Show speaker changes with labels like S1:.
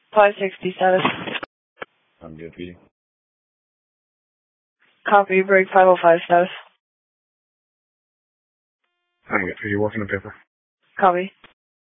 S1: 560 status.
S2: I'm good, P.
S1: Copy, break 505 status.
S2: I'm good. Are you working on paper?
S1: Copy.